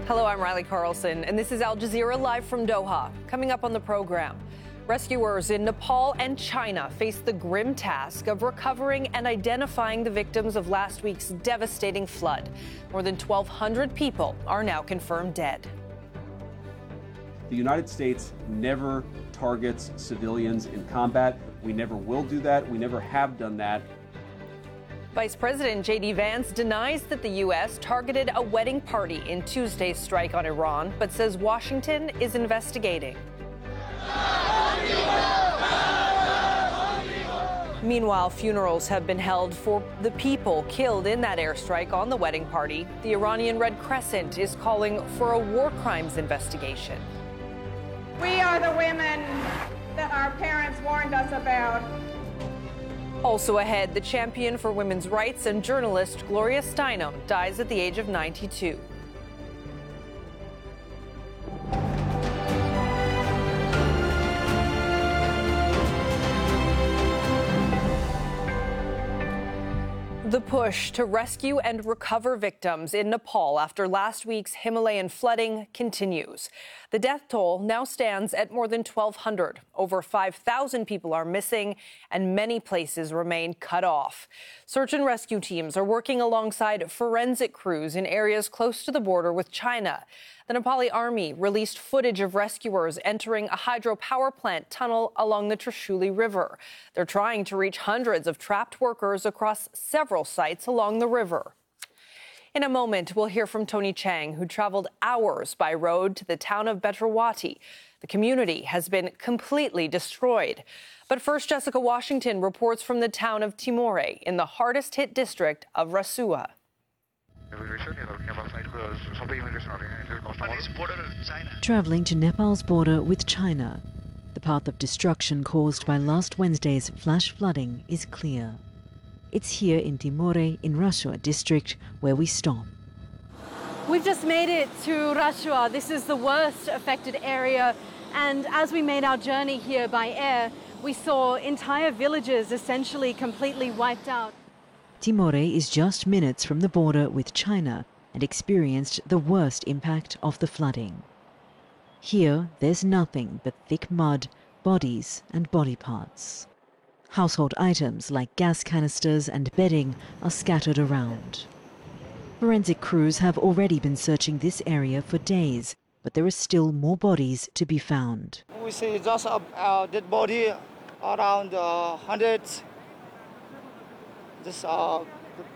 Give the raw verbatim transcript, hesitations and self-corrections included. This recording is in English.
Hello, I'm Riley Carlson, and this is Al Jazeera live from Doha. Coming up on the program, rescuers in Nepal and China face the grim task of recovering and identifying the victims of last week's devastating flood. More than twelve hundred people are now confirmed dead. The United States never targets civilians in combat. We never will do that. We never have done that. Vice President J D Vance denies that the U S targeted a wedding party in Tuesday's strike on Iran, but says Washington is investigating. Meanwhile, funerals have been held for the people killed in that airstrike on the wedding party. The Iranian Red Crescent is calling for a war crimes investigation. We are the women that our parents warned us about. Also ahead, the champion for women's rights and journalist Gloria Steinem dies at the age of ninety-two. The push to rescue and recover victims in Nepal after last week's Himalayan flooding continues. The death toll now stands at more than twelve hundred. Over five thousand people are missing, and many places remain cut off. Search and rescue teams are working alongside forensic crews in areas close to the border with China. The Nepali army released footage of rescuers entering a hydropower plant tunnel along the Trishuli River. They're trying to reach hundreds of trapped workers across several sites along the river. In a moment, we'll hear from Tony Chang, who traveled hours by road to the town of Bhedrawati. The community has been completely destroyed. But first, Jessica Washington reports from the town of Timore in the hardest-hit district of Rasua. Traveling to Nepal's border with China, the path of destruction caused by last Wednesday's flash flooding is clear. It's here in Timore, in Rasua district, where we stop. We've just made it to Rasua. This is the worst affected area. And as we made our journey here by air, we saw entire villages essentially completely wiped out. Timore is just minutes from the border with China and experienced the worst impact of the flooding. Here, there's nothing but thick mud, bodies and body parts. Household items like gas canisters and bedding are scattered around. Forensic crews have already been searching this area for days, but there are still more bodies to be found. We see just a uh, dead body around uh, hundreds. Just uh,